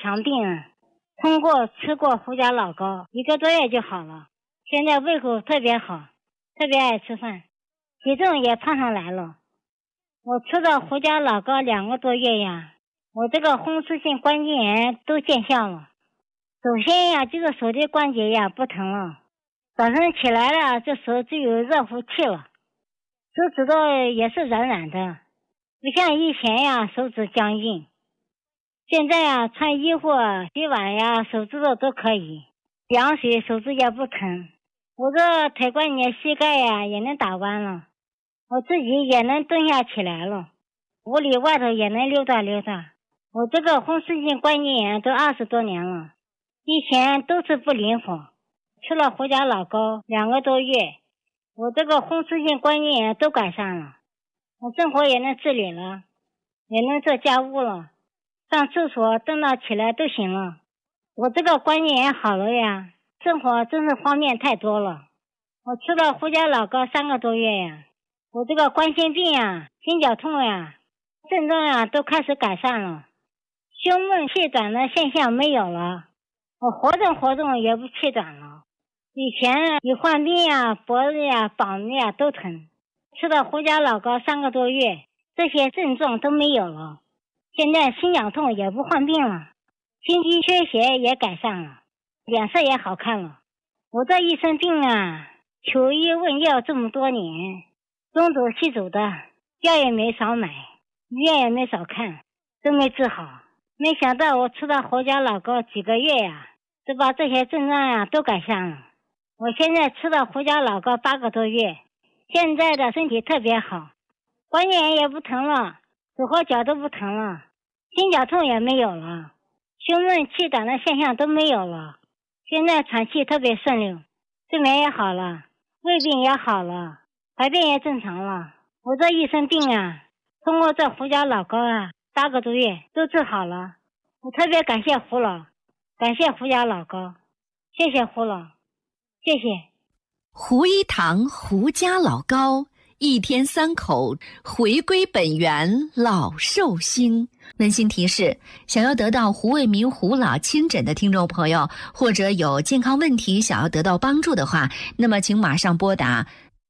肠病，通过吃过胡椒老膏1个多月就好了。现在胃口特别好，特别爱吃饭，体重也胖上来了。我吃了胡椒老膏2个多月呀，我这个风湿性关节炎都见效了。首先呀，就是手的关节呀不疼了，早上起来了，这手就有热乎气了，手指头也是软软的，不像以前呀手指僵硬。现在呀，穿衣服、洗碗呀，手指头都可以，凉水手指也不疼。我这腿关节、膝盖呀也能打弯了，我自己也能蹲下起来了，屋里外头也能溜达溜达。我这个风湿性关节炎都20多年了，以前都是不灵活，吃了胡椒老膏2个多月，我这个风湿性关节炎都改善了，我生活也能自理了，也能做家务了，上厕所蹲到起来都行了。我这个关节炎好了呀，生活真是方便太多了。我吃了胡椒老膏3个多月呀，我这个冠心病呀、心绞痛呀，症状呀都开始改善了，胸闷气短的现象没有了，我活动也不气短了。以前有患病呀、脖子呀、膀子呀都疼，吃了胡椒老膏3个多月，这些症状都没有了。现在心绞痛也不患病了，心肌缺血也改善了，脸色也好看了。我这一生病啊，求医问药这么多年，东走西走的，药也没少买，医院也没少看，都没治好。没想到我吃了胡椒老膏几个月呀，就把这些症状呀都改善了。我现在吃了胡椒老膏8个多月，现在的身体特别好，关节炎也不疼了，手和脚都不疼了，心绞痛也没有了，胸闷气短的现象都没有了。现在喘气特别顺溜，睡眠也好了，胃病也好了，排便也正常了。我这一身病啊，通过这胡椒老膏啊8个多月都治好了。我特别感谢胡老，感谢胡椒老膏，谢谢胡老，谢谢。 胡一堂胡家老膏，1天3口，回归本源，老寿星。温馨提示：想要得到胡卫民胡老亲诊的听众朋友，或者有健康问题想要得到帮助的话，那么请马上拨打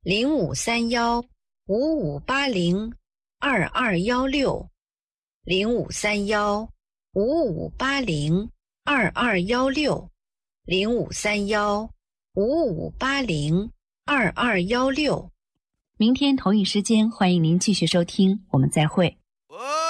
0531-5580-2216 0531-5580-2216 0531-5580-2216。明天同一时间，欢迎您继续收听，我们再会。